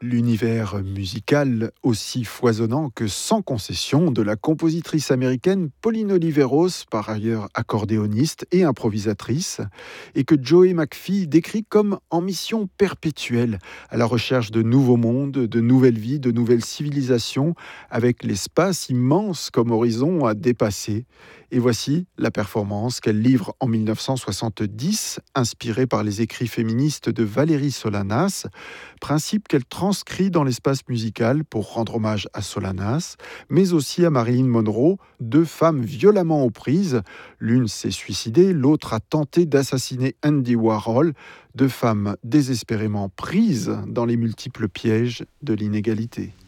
L'univers musical aussi foisonnant que sans concession de la compositrice américaine Pauline Oliveros, par ailleurs accordéoniste et improvisatrice, et que Joey McPhee décrit comme en mission perpétuelle, à la recherche de nouveaux mondes, de nouvelles vies, de nouvelles civilisations, avec l'espace immense comme horizon à dépasser. Et voici la performance qu'elle livre en 1970, inspirée par les écrits féministes de Valérie Solanas, principe qu'elle transcrit dans l'espace musical pour rendre hommage à Solanas, mais aussi à Marilyn Monroe, deux femmes violemment aux prises. L'une s'est suicidée, l'autre a tenté d'assassiner Andy Warhol, deux femmes désespérément prises dans les multiples pièges de l'inégalité.